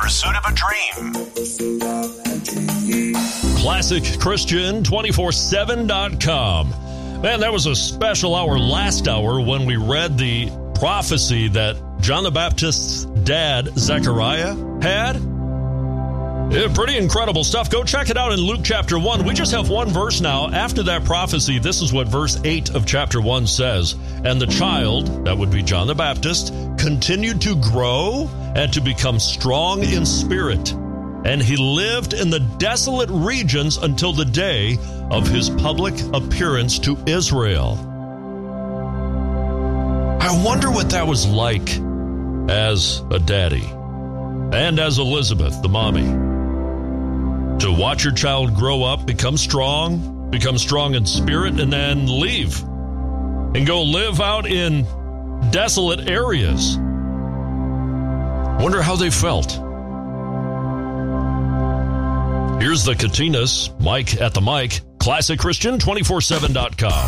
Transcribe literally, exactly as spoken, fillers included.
pursuit of a dream. Classic Christian two four seven dot com. Man, that was a special hour last hour when we read the prophecy that John the Baptist's dad, Zechariah, had. Yeah, pretty incredible stuff. Go check it out in Luke chapter one. We just have one verse now. After that prophecy, this is what verse eight of chapter one says. And the child, that would be John the Baptist, continued to grow and to become strong in spirit. And he lived in the desolate regions until the day of his public appearance to Israel. I wonder what that was like as a daddy and as Elizabeth, the mommy. To watch your child grow up, become strong, become strong in spirit, and then leave and go live out in desolate areas. Wonder how they felt. Here's the Katinas, Mike at the mic, Classic Christian two four seven dot com.